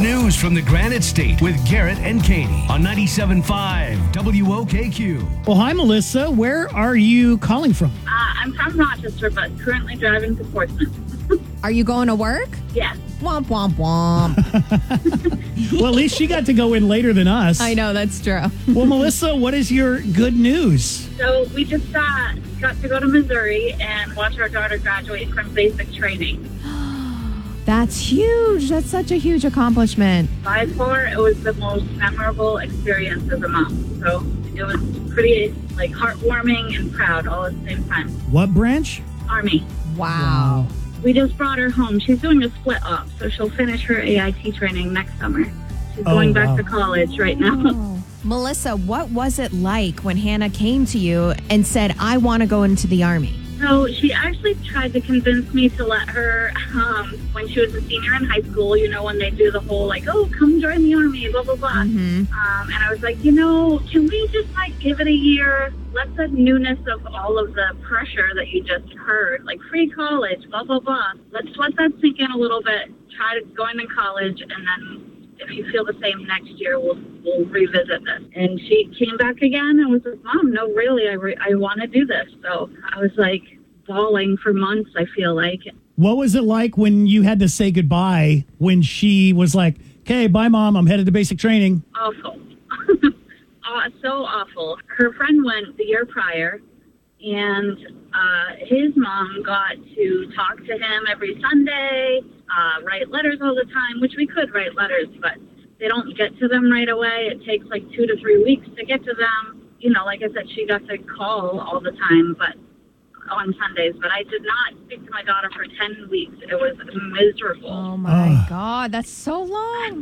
news from the Granite State with Garrett and Katie on 97.5 WOKQ. Well, hi, Melissa. Where are you calling from? I'm from Rochester, but currently driving to Portsmouth. Are you going to work? Yeah. Womp, womp, womp. Well, at least she got to go in later than us. I know, that's true. Well, Melissa, what is your good news? So we just got to go to Missouri and watch our daughter graduate from basic training. That's huge. That's such a huge accomplishment. By far, it was the most memorable experience as a mom. So it was pretty heartwarming and proud all at the same time. What branch? Army. Wow. We just brought her home. She's doing a split up, so she'll finish her AIT training next summer. She's going back to college right now. Oh. Melissa, what was it like when Hannah came to you and said, I want to go into the Army? So she actually tried to convince me to let her, when she was a senior in high school, when they do the whole come join the Army, blah, blah, blah. Mm-hmm. And I was like, can we just give it a year? Let the newness of all of the pressure that you just heard, free college, blah, blah, blah. Let's let that sink in a little bit. Try going to college, and then if you feel the same next year, we'll revisit this. And she came back again and was like, Mom, no, really, I want to do this. So I was bawling for months, I feel like. What was it like when you had to say goodbye when she was like, okay, bye, Mom, I'm headed to basic training? Awful. So awful. Her friend went the year prior, and his mom got to talk to him every Sunday, write letters all the time, which we could write letters, but they don't get to them right away. It takes 2 to 3 weeks to get to them. Like I said, she got to call all the time, but on Sundays. But I did not speak to my daughter for 10 weeks. It was miserable. Oh, my God. That's so long.